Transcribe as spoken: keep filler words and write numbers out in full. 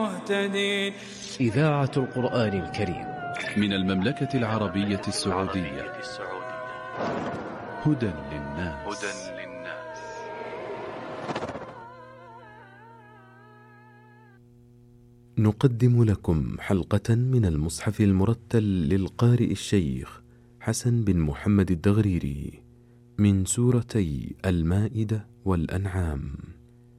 مهتدين. إذاعة القرآن الكريم من المملكة العربية السعودية. هدى للناس. نقدم لكم حلقة من المصحف المرتل للقارئ الشيخ حسن بن محمد الدغريري من سورتي المائدة والأنعام.